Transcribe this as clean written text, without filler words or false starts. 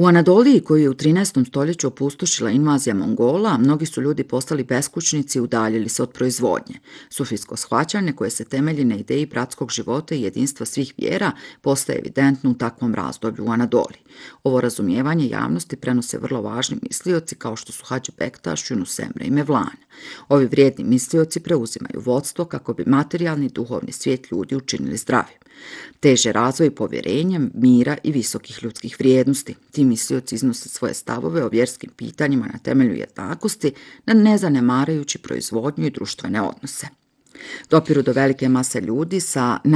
U Anadoliji, koju je u 13. stoljeću opustošila invazija Mongola, mnogi su ljudi postali beskućnici i udaljili se od proizvodnje. Sufijsko shvaćanje, koje se temelji na ideji bratskog života i jedinstva svih vjera, postaje evidentno u takvom razdoblju u Anadoliji. Ovo razumijevanje javnosti prenose vrlo važni mislioci kao što su Hadži Bektaš, Yunus Emre i Mevlana. Ovi vrijedni mislioci preuzimaju vodstvo kako bi materijalni i duhovni svijet ljudi učinili zdravim. Teže razvoj povjerenjem, mira i visokih ljudskih vrijednosti. Ti mislioci iznose svoje stavove o vjerskim pitanjima na temelju jednakosti, ne zanemarajući proizvodnju i društvene odnose. Dopiru do velike mase ljudi sa